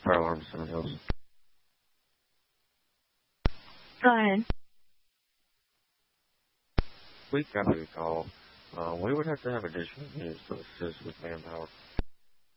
fire alarm, Seven Hills. Go ahead. We got a call. We would have to have additional units to assist with manpower.